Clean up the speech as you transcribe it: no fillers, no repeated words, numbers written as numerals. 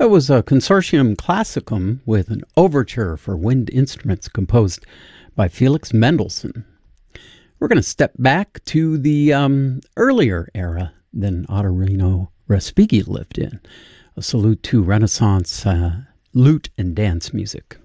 That was a Consortium Classicum with an overture for wind instruments composed by Felix Mendelssohn. We're going to step back to the earlier era than Ottorino Respighi lived in. A salute to Renaissance lute and dance music.